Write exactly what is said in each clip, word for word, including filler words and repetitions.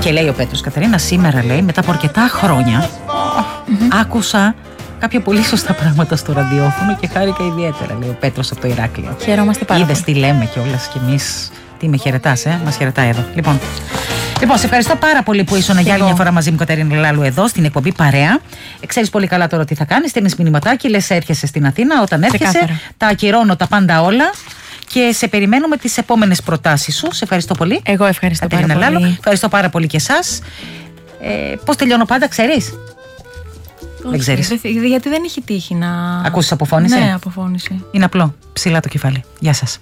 Και λέει ο Πέτρος, Κατερίνα, σήμερα λέει, μετά από αρκετά χρόνια, mm-hmm. άκουσα κάποια πολύ σωστά πράγματα στο ραδιόφωνο και χάρηκα ιδιαίτερα, λέει ο Πέτρος από το Ηράκλειο. Χαιρόμαστε πάρα πολύ. Είδες τι λέμε κιόλας κι εμείς. Τι με χαιρετάς, ε? Μας χαιρετάει εδώ. Λοιπόν, λοιπόν, σε ευχαριστώ πάρα πολύ που ήσουν για άλλη μια φορά μαζί μου, Κατερίνα Λάλου, εδώ στην εκπομπή Παρέα. Ξέρεις πολύ καλά τώρα τι θα κάνεις. Στέλνεις μηνυματάκι, λες έρχεσαι στην Αθήνα. Όταν έρχεσαι, Ξεκάθαρα. τα ακυρώνω τα πάντα όλα. Και σε περιμένουμε τις επόμενες προτάσεις σου. Σε ευχαριστώ πολύ. Εγώ ευχαριστώ Κατερίνα πάρα Λάλου. πολύ. Ευχαριστώ πάρα πολύ και εσάς. Ε, πώς τελειώνω πάντα, ξέρεις? Όχι, δεν ξέρεις. Δε, γιατί δεν έχει τύχει να. Ακούσεις αποφώνηση? Ναι, αποφώνηση. Είναι απλό. Ψηλά το κεφάλι. Γεια σας.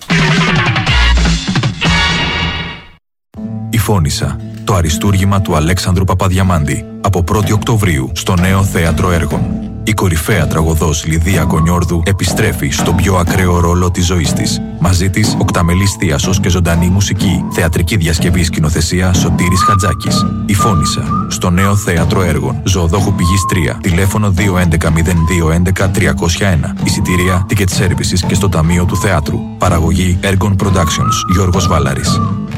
Η Φώνισσα, το αριστούργημα του Αλέξανδρου Παπαδιαμάντη, από πρώτη Οκτωβρίου στο Νέο Θέατρο Έργων. Η κορυφαία τραγωδός Λιδία Κονιόρδου επιστρέφει στον πιο ακραίο ρόλο της ζωής της. Μαζί της, οκταμελής θίασος και ζωντανή μουσική. Θεατρική διασκευή, σκηνοθεσία Σωτήρης Χατζάκης. Η Φώνισσα, στο Νέο Θέατρο Έργων. Ζωοδόχου Πηγής τρία. Τηλέφωνο δύο έντεκα μηδέν δύο έντεκα τριακόσια ένα. Εισιτήρια, ticket services και στο Ταμείο του Θεάτρου. Παραγωγή Ergon Productions. Γιώργος Βάλαρης.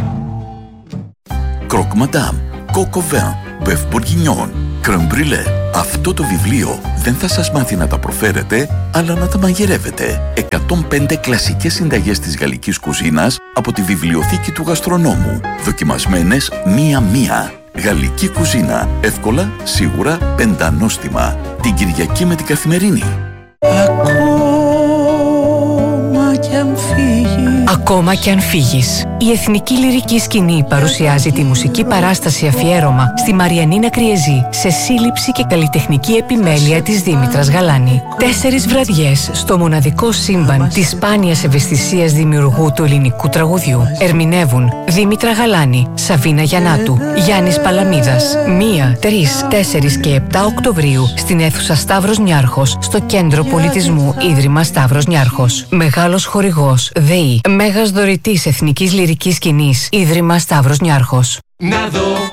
Croque Madame, Coq au vin, Bœuf Bourguignon, Crème Brûlée. Αυτό το βιβλίο δεν θα σας μάθει να τα προφέρετε, αλλά να τα μαγειρεύετε. εκατόν πέντε κλασικές συνταγές της γαλλικής κουζίνας από τη βιβλιοθήκη του γαστρονόμου. Δοκιμασμένες μία-μία. Γαλλική κουζίνα. Εύκολα, σίγουρα, πεντανόστιμα. Την Κυριακή με την Καθημερινή. Ακόμα κι αν φύγεις. Η Εθνική Λυρική Σκηνή παρουσιάζει τη μουσική παράσταση αφιέρωμα στη Μαριανίνα Κριεζή σε σύλληψη και καλλιτεχνική επιμέλεια της Δήμητρας Γαλάνη. Τέσσερις βραδιές στο μοναδικό σύμπαν της σπάνιας ευαισθησίας δημιουργού του ελληνικού τραγουδιού. Ερμηνεύουν Δήμητρα Γαλάνη, Σαβίνα Γιαννάτου, Γιάννης Παλαμίδας. μία, τρεις, τέσσερις και επτά Οκτωβρίου στην αίθουσα Σταύρος Νιάρχος, στο Κέντρο Πολιτισμού Ίδρυμα Σταύρος Νιάρχος. Μεγάλος χορηγός ΔΕΗ. Μέγας δωρητής Εθνικής Λυρικής Σκηνής, Ίδρυμα Σταύρος Νιάρχος. Να δω